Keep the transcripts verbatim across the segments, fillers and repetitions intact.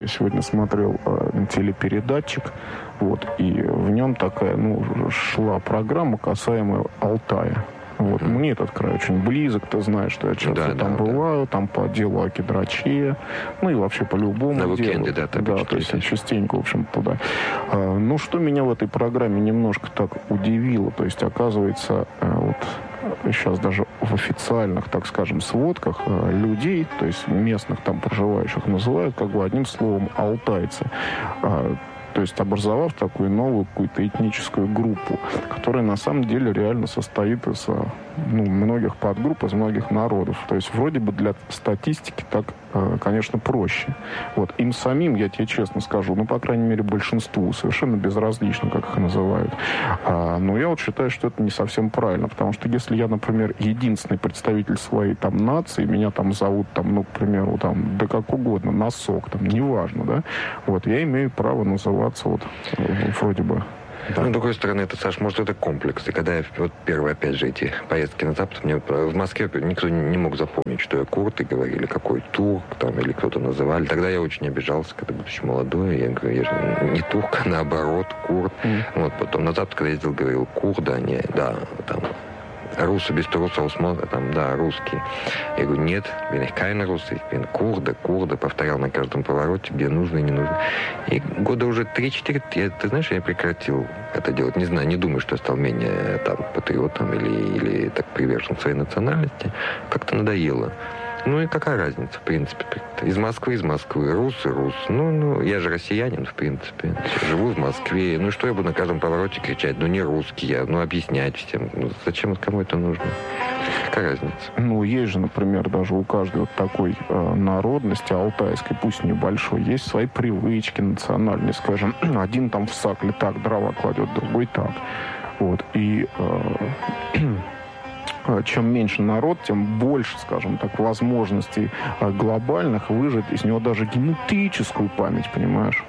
Я сегодня смотрел э, телепередатчик, вот, и в нем такая, ну, шла программа, касаемая Алтая. Вот. Mm-hmm. Мне этот край очень близок, ты знаешь, что я часто да, там да, бываю, да. там по делу о Кедраче, ну и вообще по любому На делу. уикенде, да, да, то есть я частенько, в общем, туда. А, ну, что меня в этой программе немножко так удивило, то есть, оказывается, вот сейчас даже в официальных, так скажем, сводках людей, то есть местных там проживающих, называют как бы одним словом алтайцы. То есть образовав такую новую какую-то этническую группу, которая на самом деле реально состоит из ну, многих подгрупп, из многих народов. То есть вроде бы для статистики так, конечно, проще. Вот. Им самим, я тебе честно скажу, ну, по крайней мере, большинству совершенно безразлично, как их называют. А, но я вот считаю, что это не совсем правильно, потому что если я, например, единственный представитель своей там нации, меня там зовут, там, ну, к примеру, там, да как угодно, носок, там, неважно, да, вот, я имею право называться вот вроде бы. Да. Ну, с другой стороны, это, Саш, может, это комплекс. И когда я, вот первые, опять же, эти поездки на Запад, мне вот, в Москве никто не мог запомнить, что я курд, и говорили, какой турк, там, или кто-то называли. Тогда я очень обижался, когда будучи молодой, я говорю, я же не турк, а наоборот, курд. Mm. Вот, потом на Запад, когда ездил, говорил, курда, не, да, там, русы без труса, там, да, русские. Я говорю, нет, bin ich keine Russe, ich bin курда, курда, повторял на каждом повороте, где нужно и не нужно. И года уже три-четыре, я, ты знаешь, я прекратил это делать. Не знаю, не думаю, что я стал менее там патриотом или, или так привержен своей национальности. Как-то надоело. Ну и какая разница, в принципе? Из Москвы, из Москвы. Рус и рус. Ну, ну, я же россиянин, в принципе. Живу в Москве. Ну, что я буду на каждом повороте кричать? Ну, не русский я. Ну, объяснять всем. Ну, зачем кому это нужно? Какая разница? Ну, есть же, например, даже у каждой вот такой э, народности алтайской, пусть небольшой, есть свои привычки национальные, скажем. Один там в сакле так дрова кладет, другой так. Вот. И... Э, чем меньше народ, тем больше, скажем так, возможностей глобальных выжать из него даже генетическую память, понимаешь?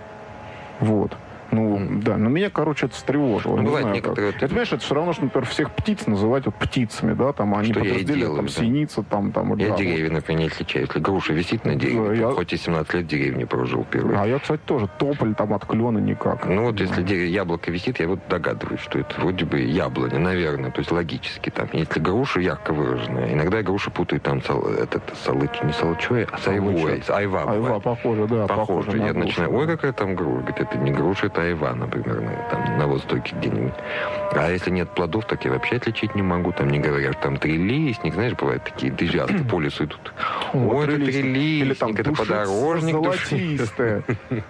Вот. Ну, mm. да, но меня, короче, это встревожило. Ну, бывает некоторые... Это, понимаешь, это все равно, что, например, всех птиц называть вот птицами, да, там, они подразделяют, там, да. синица, там, там... Я да, деревья, вот. например, не отличаю. Если груша висит на дереве, да, я... хоть и семнадцать лет в деревне прожил первый. А я, кстати, тоже тополь там от клена никак. Ну, вот, если дерево, яблоко висит, я вот догадываюсь, что это вроде бы яблоня, наверное, то есть логически там. Если груша ярко выраженная, иногда я грушу путаю там, сол, этот, солыч, не солочой, а сайвой, айва. Айва, похоже, да, похоже. похоже я начинаю, ой, какая там груша. Говорит, это не груша, это айва, например. Там, на востоке где-нибудь. А если нет плодов, так я вообще отличить не могу. Там не говорят, там трилистник, знаешь, бывают такие энтузиасты по лесу идут. Ой, это трилистник, это подорожник. Золотистая.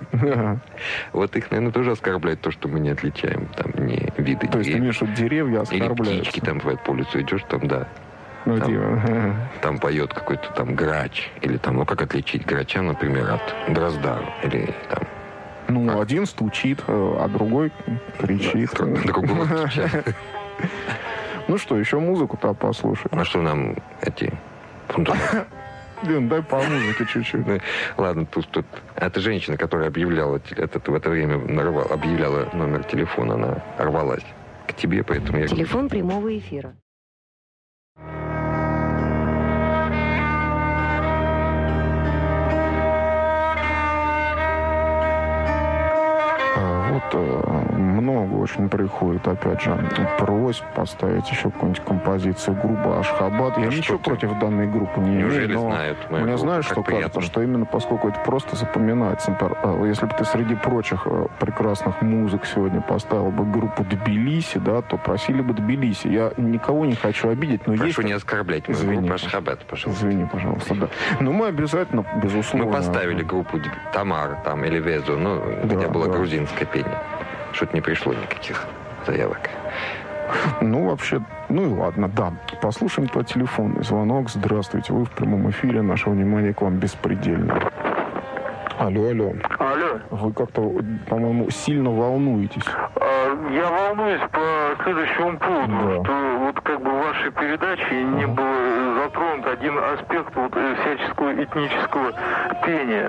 Вот их, наверное, тоже оскорбляет то, что мы не отличаем. Там не виды деревьев. То есть ты имеешь в виду деревья оскорбляются? Или птички там бывают по лесу идешь, там, да. Ну, там, типа. там поет какой-то там грач. Или там, ну как отличить грача, например, от дрозда. Или там Ну, а? один стучит, а другой кричит. Другой стучит. Ну что, еще музыку-то послушаем. А что нам эти... Блин, дай по музыке чуть-чуть. Ладно, тут, тут... Это женщина, которая объявляла, этот, в это время нарвала, объявляла номер телефона, она рвалась к тебе, поэтому я... Телефон прямого эфира. Вот много очень приходит, опять же, просьб поставить еще какую-нибудь композицию группы Ашхабад. Я а ничего против данной группы не имею. Неужели но знают? Мне знаешь, что приятно. Кажется, что именно поскольку это просто запоминается. Например, если бы ты среди прочих прекрасных музык сегодня поставил бы группу Тбилиси, да, то просили бы Тбилиси. Я никого не хочу обидеть, но Прошу есть... не оскорблять мою Извини, группу Ашхабад, пожалуйста. Извини, пожалуйста, да. Но мы обязательно, безусловно... Мы поставили группу Тамар там, или Везу, ну, да, где была да. грузинская пение. Что-то не пришло никаких заявок. Ну, вообще, ну и ладно, да. Послушаем по телефону. Звонок. Здравствуйте, вы в прямом эфире. Наше внимание к вам беспредельно. Алло, алло. Алло. Вы как-то, по-моему, сильно волнуетесь. Я волнуюсь по следующему поводу, да. что вот как бы в вашей передаче не был затронут один аспект вот всяческого этнического пения.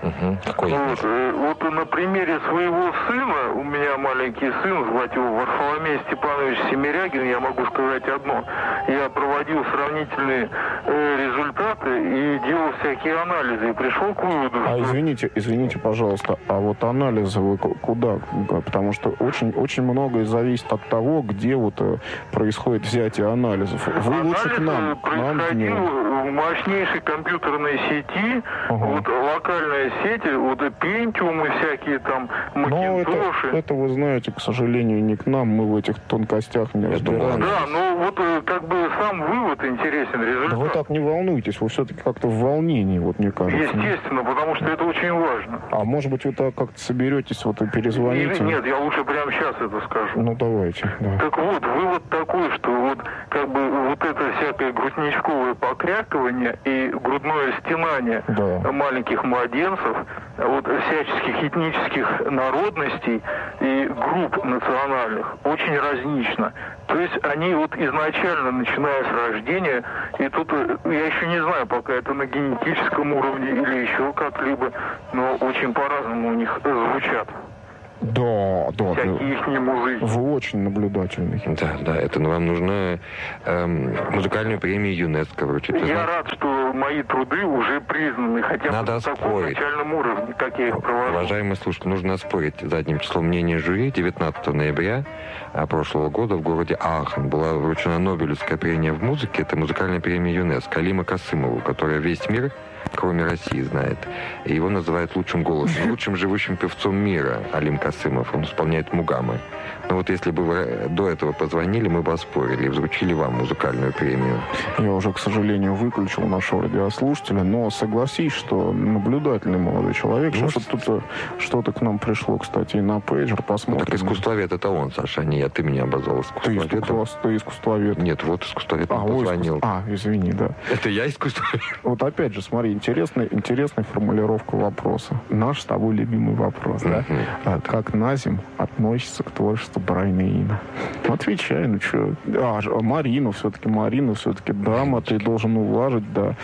Угу. Какой вот, э, вот на примере своего сына, у меня маленький сын, звать его Варфоломей Степанович Семирягин, я могу сказать одно. Я проводил сравнительные э, результаты и делал всякие анализы, и пришел к выводу, А что... извините, извините, пожалуйста, а вот анализы вы куда? Потому что очень, очень многое зависит от того, где вот происходит взятие анализов. Вы Анализ лучше к нам. К нам происходил в мощнейшей компьютерной сети, Ага. вот локальная сеть, вот пентиумы всякие там, Но это, макинтоши. это, вы знаете, к сожалению, не к нам. Мы в этих тонкостях не разбираемся. Да, ну вот э, как бы сам вывод интересен, результат. Да вы так не волнуйтесь, вы все-таки как-то в волнении, вот мне кажется. Естественно, потому что это очень важно. А может быть, вы так как-то соберетесь, вот и перезвоните? Или нет, я лучше прямо сейчас это скажу. Ну, давайте, да. Так вот, вывод такой, что вот как бы вот это всякое грудничковое покрякивание и грудное стенание Да. маленьких младенцев, вот всяческих этнических народностей и групп национальных очень разнично. То есть они вот изначально, начиная с рождения, и тут э, я еще не знаю, пока это на генетическом уровне или еще как-либо, но очень по-разному у них звучат. Да, да. Всякие ихние музыки. Вы очень наблюдательный. Да, да, это вам нужно эм, музыкальную премию ЮНЕСКО вручить. Я рад, что мои труды уже признаны, хотя бы Надо на таком оспорить. начальном уровне, как я их провожу. Уважаемые слушатели, нужно оспорить задним числом мнение жюри. девятнадцатого ноября прошлого года в городе Ааchen была вручена Нобелевская премия в музыке. Это музыкальная премия ЮНЕСКО Алима Касымову, которая весь мир, кроме России, знает. И его называют лучшим голосом, лучшим живущим певцом мира Алим Касымов. Он исполняет мугамы. Но вот если бы вы до этого позвонили, мы бы оспорили и вручили вам музыкальную премию. Я уже, к сожалению, выключил нашего радиослушателя, но согласись, что наблюдательный молодой человек. Сейчас вот тут что-то к нам пришло, кстати, и на пейджер. Посмотрим. Так искусствовед это он, Саша, а не я. Ты меня обозвал Ты, искусствоведом. искус... ты искусствовед. Нет, вот искусствовед А, ой, позвонил. искус... а, извини, да. Это я искусствовед? Вот опять же, смотри, интересная, интересная формулировка вопроса. Наш с тобой любимый вопрос, да? А, как Назим относится к творчеству Брайана Ина? Отвечай, ну что? А, Марину все-таки, Марину все-таки дама, ты должен уважить, да.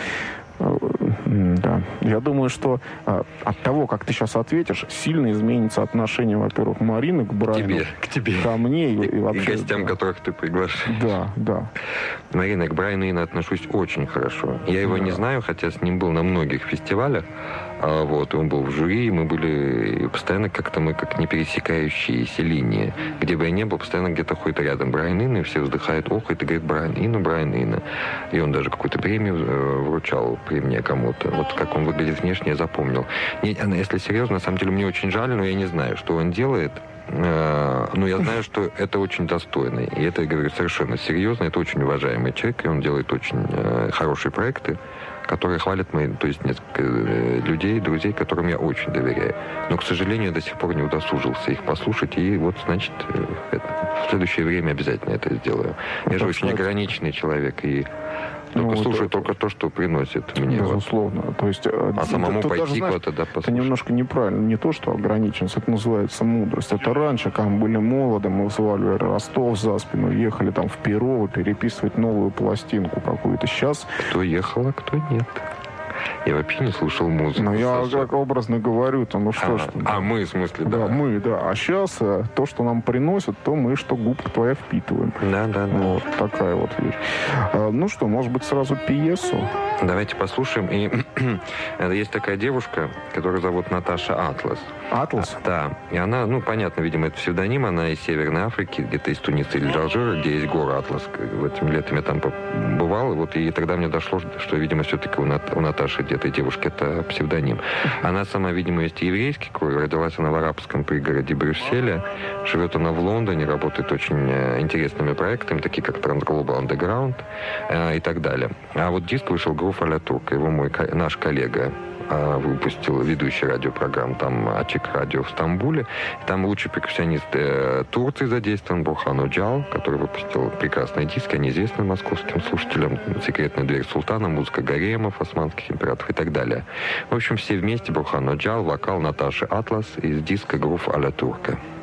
Да. Я думаю, что а, от того, как ты сейчас ответишь, сильно изменится отношение, во-первых, Марины к Брайану. Тебе, к тебе. Ко мне и, И, и вообще. и гостям, да. которых ты приглашаешь. Да, да. Марина, к Брайану Ина отношусь очень хорошо. Я его Да. не знаю, хотя с ним был на многих фестивалях. А, вот, он был в жюри, мы были постоянно как-то мы как не пересекающиеся линии. Где бы я ни был, постоянно где-то ходит рядом Брайан Ина, и все вздыхают, ох, это говорит Брайан Ина, Брайан Ина. И он даже какую-то премию э, вручал при мне кому-то. Вот как он выглядит внешне, я запомнил. Не, если серьезно, на самом деле мне очень жаль, но я не знаю, что он делает. Э, но я знаю, что это очень достойный. И это, я говорю, совершенно серьезно. Это очень уважаемый человек, и он делает очень э, хорошие проекты, которые хвалят мои, то есть несколько э, людей, друзей, которым я очень доверяю. Но, к сожалению, я до сих пор не удосужился их послушать. И вот, значит, э, это, в следующее время обязательно это сделаю. Я же очень ограниченный человек, и только Ну, слушаю это- только то, что приносит мне. Вот. Безусловно. То есть, А самому пойти куда-то, да, это послушать. немножко неправильно. Не то, что ограниченность, это называется мудрость. Это раньше, когда мы были молоды, мы взваливали Ростов за спину, ехали там в Перово переписывать новую пластинку какую-то. Сейчас, Кто ехал, а кто нет. Я вообще не слушал музыку. ну я Саша. как образно говорю-то, ну что а, ж. а мы, в смысле, да. Да, мы, да. А сейчас то, что нам приносят, то мы, что губка твоя, впитываем. Да, да, да. Вот такая вот вещь. А, ну что, может быть, сразу пьесу? Давайте послушаем. И есть такая девушка, которую зовут Наташа Атлас. Атлас? Да. И она, ну, понятно, видимо, это псевдоним. Она из Северной Африки, где-то из Туниса или Алжира, где есть гора Атлас. В этим летом я там побывал. И вот и тогда мне дошло, что, видимо, все-таки у, Нат- у Наташи, этой девушки, это псевдоним. Она сама, видимо, есть еврейский кровь. Родилась она в арабском пригороде Брюсселя. Живет она в Лондоне, работает очень э, интересными проектами, такие как Transglobal Underground э, и так далее. А вот диск вышел Грув а-ля Турка. Его мой, наш коллега выпустил, ведущий радиопрограмм там Ачик Радио в Стамбуле. Там лучший перкуссионист э, Турции задействован, Бурхан Оджал, который выпустил прекрасные диски, они известны московским слушателям. «Секретная дверь султана», музыка гаремов, османских императоров и так далее. В общем, все вместе Бурхан Оджал, вокал Наташи Атлас из диска «Грув а-ля Турка».